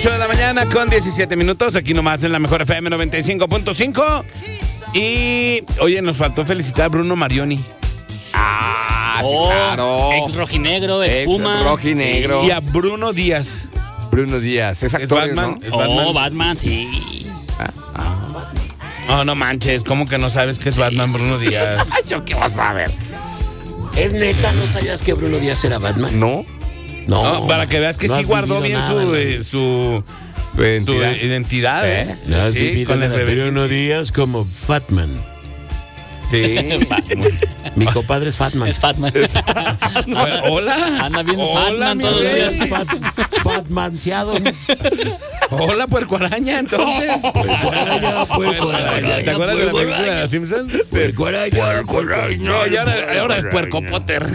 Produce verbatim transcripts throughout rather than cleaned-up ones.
ocho de la mañana con diecisiete minutos, aquí nomás en la mejor F M noventa y cinco punto cinco. Y, oye, nos faltó felicitar a Bruno Marioni. Ah, sí, Oh, claro. Ex rojinegro, ex Ex Puma. rojinegro. Y a Bruno Díaz. Bruno Díaz, es Es actor, Batman. ¿no? Es Oh, Batman. Batman, sí. No, no manches, ¿cómo que no sabes que es Batman, Bruno Díaz? Ay, ¿yo qué vas a ver? ¿Es neta? ¿No sabías que Bruno Díaz era Batman? ¿No? No, para que veas que no sí has guardó vivido bien nada, su, ¿no? eh, su, Tu identidad. su identidad, ¿eh? No has Sí, vivido con el nada. bebé. Bruno Díaz como Fatman. Sí. Mi compadre es Fatman. Es Fatman. A ver, hola. Anda bien Hola, Fatman mi todos los rey. días. Fat, Fatmanciado. Hola, puercoaraña, entonces. Puercoaraña, puercoaraña. ¿Te acuerdas de la película de los Simpsons? Puercoaraña. No, y ahora, ahora es Puerco Potter.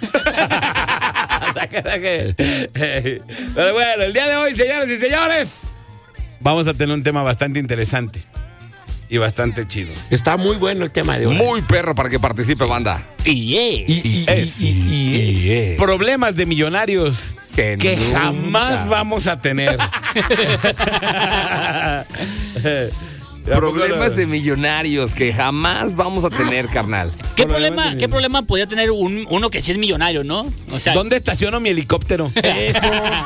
Pero bueno, el día de hoy, señores y señores, vamos a tener un tema bastante interesante y bastante chido. Está muy bueno el tema de hoy. Muy perro para que participe, banda. Y yeah. Y, y, Es. y- y- y- es. Problemas de millonarios Que que nunca. jamás vamos a tener. Problemas de millonarios que jamás vamos a tener, carnal. ¿Qué Problemas problema, de- ¿Qué problema podría tener un, uno que sí es millonario, no? O sea, ¿Dónde estaciono mi helicóptero? Eso.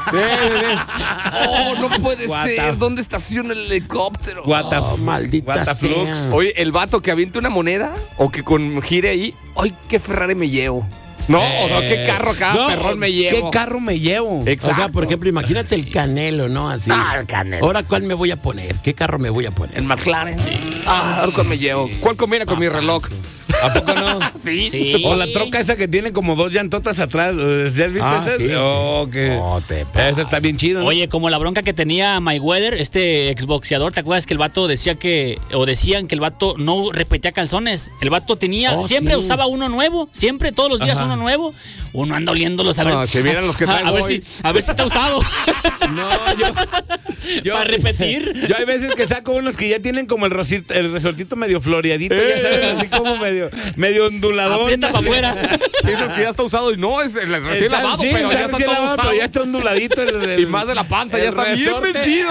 Oh, no puede What ser. the- ¿Dónde estaciona el helicóptero? What the Oh, f- maldita what the sea. flux. Oye, el vato que avienta una moneda o que con gire ahí, ay, qué Ferrari me llevo. No, o sea, qué carro acá, No, perrón me llevo. ¿Qué carro me llevo? Exacto. O sea, por ejemplo, imagínate el Canelo, ¿no? Así. Ah, el Canelo. Ahora, ¿cuál me voy a poner? ¿Qué carro me voy a poner? El McLaren. Ah, ahora cuál me llevo. ¿Cuál combina con mi reloj? ¿A poco no? Sí. sí. O la troca esa que tiene como dos llantotas atrás. ¿Sí has visto Ah, esa? sí. Oh, que... No te pases. Esa está bien chido, ¿no? Oye, como la bronca que tenía Mayweather, este exboxeador, ¿te acuerdas que el vato decía que, o decían que el vato no repetía calzones? El vato tenía, Oh, siempre sí. usaba uno nuevo, siempre, todos los días Ajá. uno nuevo. Uno anda oliéndolos a ver. No, que vieran los que a, traigo a ver hoy. si, a ver si está usado. No, yo... yo Para repetir. Yo hay veces que saco unos que ya tienen como el, rosito, el resortito medio floreadito, ya sabes, así como medio, medio ondulador. Aprieta para afuera. Piensas que ya está usado y no, es el recién Está- lavado, sí, pero ya está recién todo lavado, usado. pero ya está onduladito. El, el- Y más de la panza, ya el está bien resorte. vencido.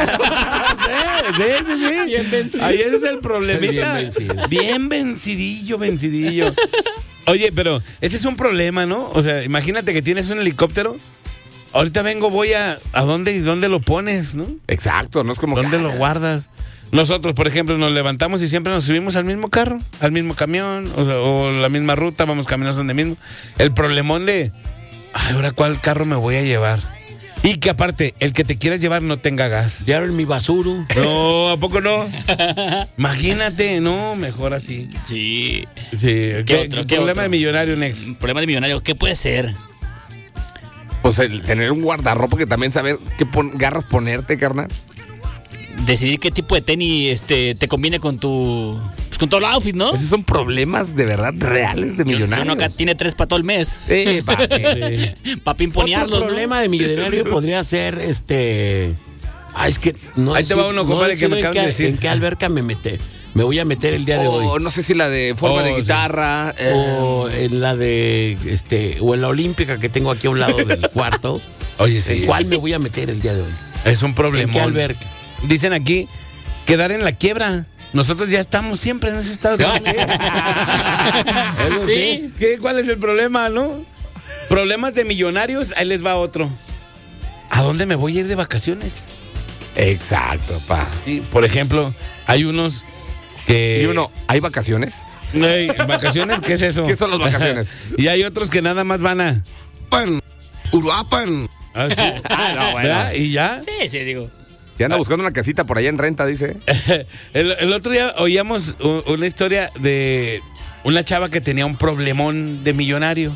Sí, sí, sí, sí. Bien vencido. Ahí ese es el problemita. Bien vencido. Bien vencidillo, vencidillo. Oye, pero ese es un problema, ¿no? O sea, imagínate que tienes un helicóptero. Ahorita vengo, voy a... ¿A dónde y dónde lo pones, no? Exacto, no es como ¿Dónde que- lo guardas? Nosotros, por ejemplo, nos levantamos y siempre nos subimos al mismo carro, al mismo camión, o, sea, o la misma ruta, vamos caminando donde mismo. El problemón de... Ay, ¿ahora cuál carro me voy a llevar? Y que aparte, el que te quieras llevar no tenga gas. Llevaron mi basuro. No, ¿a poco no? Imagínate, no, mejor así. Sí. Sí, ¿qué, otro, qué qué problema otro? de millonario, Next? Un problema de millonario, ¿qué puede ser? Pues el tener un guardarropa que también saber qué pon- garras ponerte, carnal. Decidir qué tipo de tenis este, te conviene con tu. Pues con todo el outfit, ¿no? Esos son problemas de verdad reales de millonarios. Uno acá tiene tres para todo el mes. Eh, papi. Para pimponearlos. Otro ¿no? problema de millonario podría ser este. Ah, es que no Ahí te decido- va uno, no compadre, que me decido en acabas de qué- decir. ¿En qué alberca me mete? Me voy a meter el día de O hoy. no sé si la de forma Oh, de sí. guitarra. eh, O en la de este o en la olímpica que tengo aquí a un lado del cuarto. Oye, ¿En sí. cuál me voy a meter el día de hoy? Es un ¿En problema. qué alberca? Dicen aquí, quedar en la quiebra. Nosotros ya estamos siempre en ese estado. Ah, sí. Eso ¿Sí? ¿Qué? ¿Cuál es el problema, no? Problemas de millonarios, ahí les va otro. ¿A dónde me voy a ir de vacaciones? Exacto, pa. Sí, por ejemplo, hay unos que... Y uno, ¿hay vacaciones? Ey, ¿vacaciones? ¿Qué es eso? ¿Qué son las vacaciones? Y hay otros que nada más van a... Uruapan. Ah, sí. Ah, no, bueno. ¿Verdad? ¿Y ya? Sí, sí, digo. Ya anda buscando una casita por allá en renta, dice. El, el otro día oíamos u- una historia de una chava que tenía un problemón de millonario.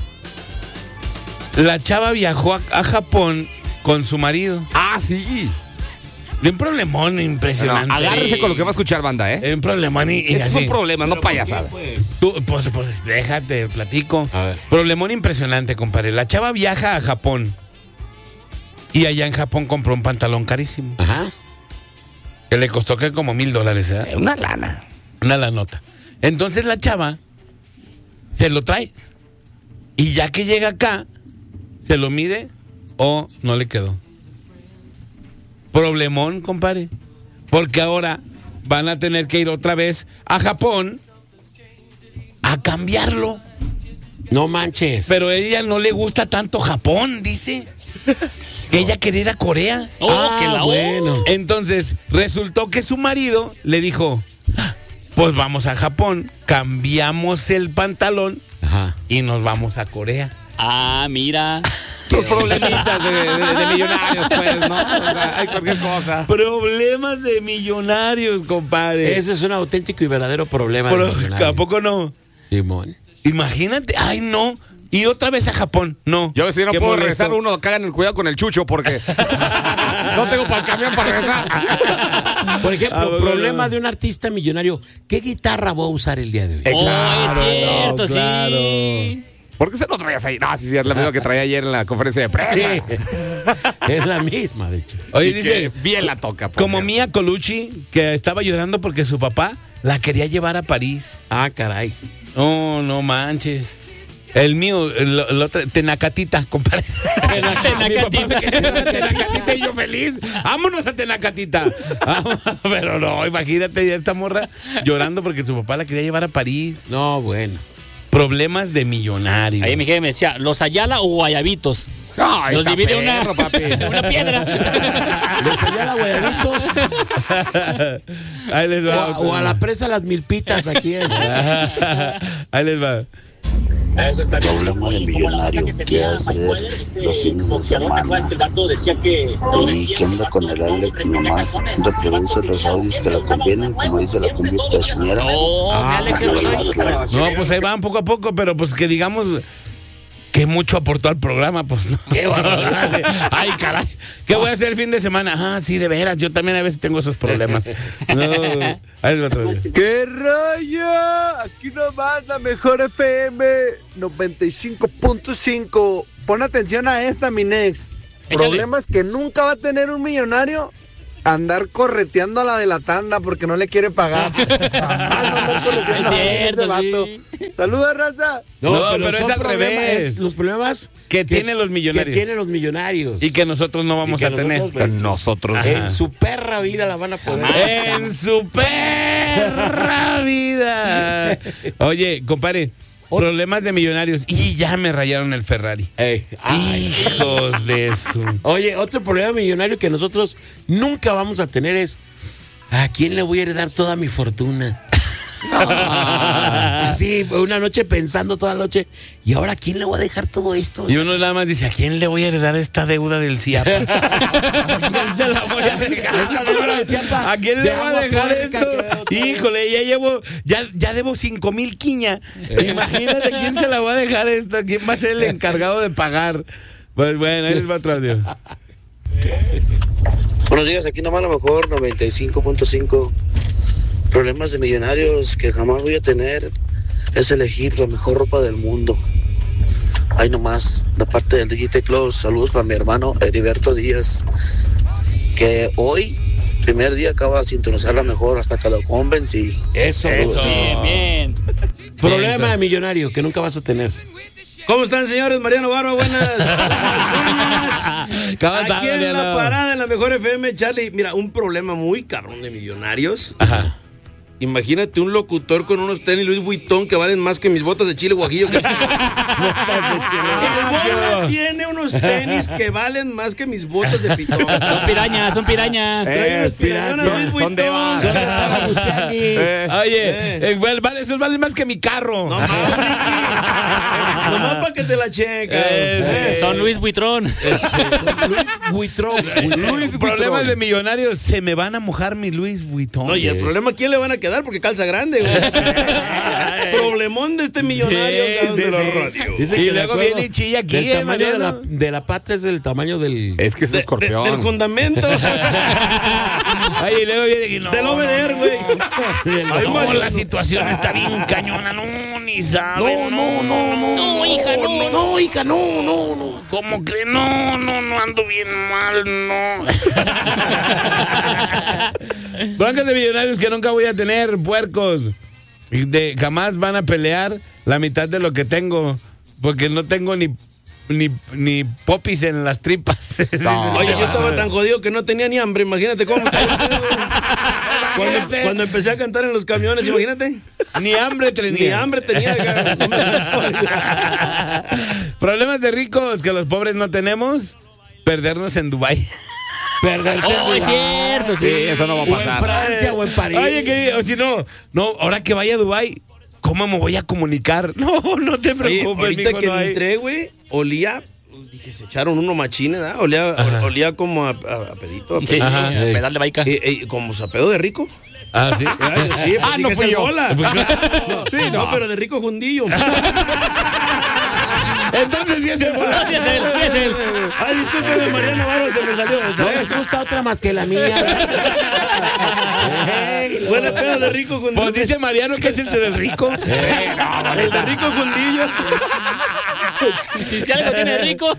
La chava viajó a, a Japón con su marido. Ah, sí. De un problemón impresionante. No, agárrese Sí. con lo que va a escuchar, banda, ¿eh? De un problemón y, y Esos así. son problemas, no payasadas. Tú, pues, pues déjate, platico. A ver. Problemón impresionante, compadre. La chava viaja a Japón. Y allá en Japón compró un pantalón carísimo. Ajá. Que le costó que como mil dólares, ¿eh? Una lana. Una la nota. Entonces la chava se lo trae. Y ya que llega acá, se lo mide o no le quedó. Problemón, compadre. Porque ahora van a tener que ir otra vez a Japón a cambiarlo. No manches. Pero a ella no le gusta tanto Japón, dice. Que ella quería ir a Corea. Oh, Ah, que la bueno. Entonces, resultó que su marido le dijo, pues vamos a Japón, cambiamos el pantalón Ajá. y nos vamos a Corea. Ah, mira. Los problemitas de, de- de millonarios, pues, ¿no? O sea, hay cualquier cosa. Problemas de millonarios, compadre. Ese es un auténtico y verdadero problema. Pero, de millonario. ¿a poco no? Simón. Imagínate, ay no. Y otra vez a Japón, no. Yo si no Qué puedo molesto. regresar uno, cagan el cuidado con el chucho porque no tengo para el camión para regresar. Por ejemplo, Ah, bueno, problema no. de un artista millonario. ¿Qué guitarra voy a usar el día de hoy? Oh, Claro, es cierto, no, claro. sí. ¿Por qué se lo traías ahí? No, sí, sí, es la misma que traía ayer en la conferencia de prensa. Sí. Es la misma, de hecho. Oye, Y dice, que bien la toca. por como cierto. Mia Colucci, que estaba llorando porque su papá la quería llevar a París. Ah, caray. No, no manches. El mío, el, el otro, Tenacatita, compadre. Tenacatita. Mi papá me quería llevar a Tenacatita y yo feliz. Vámonos a Tenacatita. Vamos. Pero no, imagínate ya esta morra llorando porque su papá la quería llevar a París. No, bueno. Problemas de millonarios. Ahí mi jefe me decía, ¿los Ayala o Guayabitos? No, Los está divide una, perro, papi. una piedra. ¿Les allá la Guayabitos? Ahí les O va. a, o a la presa Las Milpitas aquí en... Ahí les va. Problema de millonario, qué hacer los fines de semana. Y que anda con el Alex, nomás reproduce los audios que le convienen, como dice la cumbia pesmiera. Oh, mi Alex se los oye. No, pues ahí van poco a poco, pero pues que digamos que mucho aportó al programa, pues no. Qué barbaridad. Ay, caray. ¿Qué voy a hacer el fin de semana? Ah, sí, de veras. Yo también a veces tengo esos problemas. No, ahí va otro día. ¡Qué rollo! Aquí nomás la mejor F M noventa y cinco punto cinco. Pon atención a esta, mi nex. Échale. Problemas que nunca va a tener un millonario. Andar correteando a la de la tanda porque no le quiere pagar. Jamás va a andar correteando Es a cierto, ese vato. sí. Saluda, raza. No, pero es son al problemas, revés. es los problemas Que tienen los millonarios. Que tienen los millonarios. Y que nosotros no vamos Y a que tener. nosotros, pues, Nosotros. en su perra vida la van a poder. En su perra vida. Oye, compadre, problemas de millonarios. Y ya me rayaron el Ferrari. Ey, ay. Hijos de su. Oye, otro problema millonario que nosotros nunca vamos a tener es ¿a quién le voy a heredar toda mi fortuna? Ah, así, una noche pensando toda la noche, ¿y ahora a quién le voy a dejar todo esto? Y uno nada más dice, ¿a quién le voy a heredar esta deuda del C I A P? ¿A quién se la voy a dejar? Esta deuda del C I A P ¿A quién de le voy a agua dejar puerca esto? que- Híjole, ya llevo, ya, ya debo cinco mil quiña. Imagínate quién se la va a dejar esto, quién va a ser el encargado de pagar. Pues bueno, ahí les va otro audio. Buenos días, aquí nomás a lo mejor noventa y cinco punto cinco. Problemas de millonarios que jamás voy a tener es elegir la mejor ropa del mundo. Ahí nomás, de parte del Digite Close, saludos para mi hermano Heriberto Díaz, que hoy, primer día, acaba de sintonizar la mejor hasta que lo convencí. Eso, Eso. Bien, bien. Problema de millonario que nunca vas a tener. ¿Cómo están, señores? Mariano Barba, buenas. ¿Cómo está, Aquí en Mariano? la parada, en la mejor F M, Charlie. Mira, un problema muy cabrón de millonarios. Ajá. Imagínate un locutor con unos tenis Louis Vuitton que valen más que mis botas de chile guajillo. Que... Botas de chile. El Borra tiene unos tenis que valen más que mis botas de pitón. Son pirañas, son pirañas. Trae unos Eh, pirañas son- Louis son de Vuitton. bar. Son de Sara Bustianguis. Eh, Oye, eh, vale, vale, esos valen más que mi carro. No mames, Ricky. Nomás para que te la checa. Eh, Son Luis Buitrón. Luis Buitrón. Luis, problemas de millonarios, se me van a mojar mi Luis Vuitton. Oye, el problema, ¿a quién le van a quedar? Porque calza grande, güey. Problemón de este millonario. Sí, cabrón, sí, de los sí. radios. Dice Y que de luego acuerdo, viene y chilla aquí, del eh, tamaño de la, Mariano. de la pata es del tamaño del... es que es De- de- escorpión. del fundamento. Ay, y luego viene y no. del no, over, güey. Ay, No, Mariano. la situación está bien cañona, no, ni sabe. No, no, no, no. No, hija, no. No, hija, no, no, no. ¿Cómo que no? No, no ando bien mal, no. Broncas de millonarios que nunca voy a tener, puercos. De, jamás van a pelear la mitad de lo que tengo, porque no tengo ni ni, ni popis en las tripas. No. Oye, yo estaba tan jodido que no tenía ni hambre, imagínate cómo. Cuando, cuando empecé a cantar en los camiones, imagínate. Ni hambre tenía. Ni hambre tenía. Problemas de ricos que los pobres no tenemos. Perdernos en Dubái. Perderte. Oh, es cierto, sí. Sí, eso no va a O en pasar. Francia o en París. Oye, que, o si no, no, ahora que vaya a Dubái, ¿cómo me voy a comunicar? No, no te Oye, preocupes, ahorita mijo, que no hay. entré, güey, olía, dije, se echaron uno machine, ¿verdad? Olía, olía como a, a- a pedito, a Sí, sí, pedito. Ajá. pedal de baica. Eh, eh, como a pedo de rico. Ah, sí. Ay, sí, pues Ah, dije, no es fui el yo. bola. Pues No, sí, no, pero de rico jundillo. Entonces sí es el bola. No, sí es él, sí es él. Ay, discúlpeme, Mariano Barro, se me salió. No ¿sabes? les gusta otra más que la mía. Ey, Buena pedo de rico jundillo. Pues dice Mariano que es el del rico. El de rico jundillo. Y si algo tiene rico.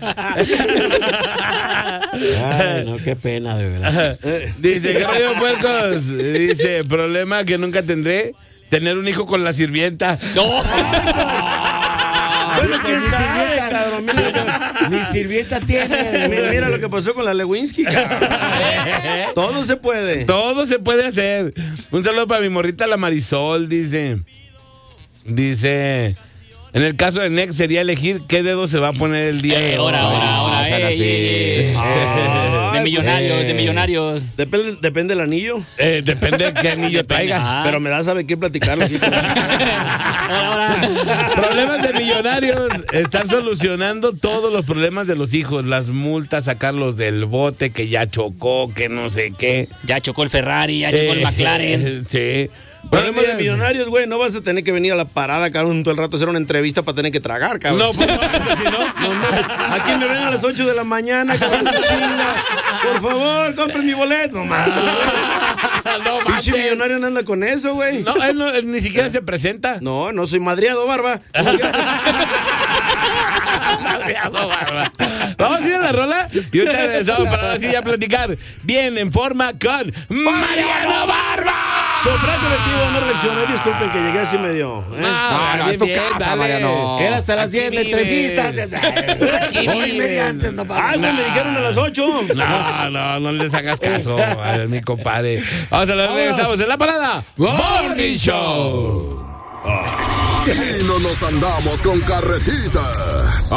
Ay, no, qué pena, de verdad. Dice, ¿qué rollo, puercos? Dice, problema que nunca tendré, tener un hijo con la sirvienta. No. Bueno, quién Ni sabe, sirvienta, cabrón. Mira, Ni sirvienta tiene. mira, mira lo que pasó con la Lewinsky, cabrón. Todo se puede. Todo se puede hacer. Un saludo para mi morrita la Marisol, dice. Dice, en el caso de Nex sería elegir qué dedo se va a poner el día de Eh, hoy. ahora, ahora, ahora. sean ey, así. ey, ey. De Ay, millonarios, pues. de millonarios. Depende, depende del anillo. Eh, depende de qué anillo traiga. Ah. Pero me da sabe qué platicarlo aquí. Ahora, ahora. Problemas de millonarios, estar solucionando todos los problemas de los hijos, las multas, sacarlos del bote, que ya chocó, que no sé qué. Ya chocó el Ferrari, ya chocó el Eh, McLaren. Sí. Problemas de Buenos días. millonarios, güey. No vas a tener que venir a la parada, cabrón, todo el rato a hacer una entrevista para tener que tragar, cabrón. No, pues no, eso sí, no. No mames. Aquí me ven a las ocho de la mañana, cabrón, chinga. Por favor, compren mi boleto. No mames. No, Pinche manches. millonario no anda con eso, güey. No, él, no, él ni siquiera se presenta. No, no soy madriado, barba. Vamos a ir a la rola y ahorita regresamos para así ya platicar bien en forma con Mariano Barba. Sopra colectivo, no reaccioné. Disculpen que llegué así medio. ¿eh? No, no, es tu casa, Mariano. Era hasta las Aquí diez la vives. entrevista. Aquí Hoy vives. media antes no pasa. Ay, güey, me dijeron a las ocho. No, no, no les hagas caso, a mi compadre. Vamos a ver, regresamos en la parada. Morning Show. Aquí no nos andamos con carretitas.